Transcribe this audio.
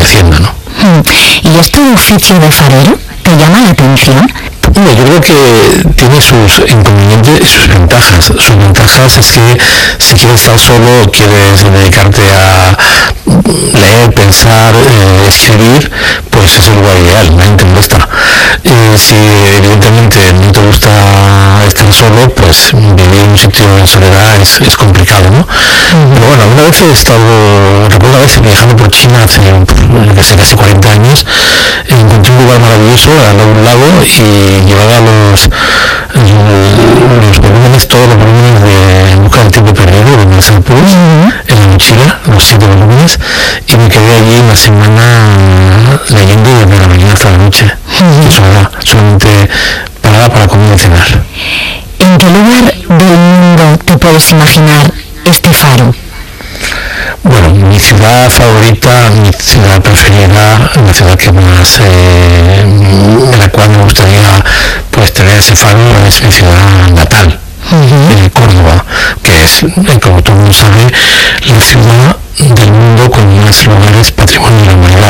Hacienda, ¿no? ¿Y este oficio de farero te llama la atención? Bueno, yo creo que tiene sus inconvenientes y sus ventajas. Sus ventajas es que si quieres estar solo, quieres dedicarte a leer, pensar, escribir, pues es el lugar ideal, nadie te molesta. Si evidentemente no te gusta estar solo, pues vivir en un sitio en soledad es complicado, ¿no? Pero bueno, una vez recuerdo una vez viajando por China hace casi 40 años, encontré un lugar maravilloso al lado de un lago y llevaba los volúmenes, todos los volúmenes de En busca del tiempo perdido de Marcel Proust en la mochila, los 7 volúmenes, y me quedé allí una semana leyendo desde la mañana hasta la noche, solamente paraba para comer y cenar. ¿En qué lugar del mundo te puedes imaginar este faro? Bueno, mi ciudad favorita, mi ciudad preferida, la ciudad que más, en la cual me gustaría pues tener ese faro, es mi ciudad natal, Córdoba, que es, como todo el mundo sabe, la ciudad del mundo con más lugares para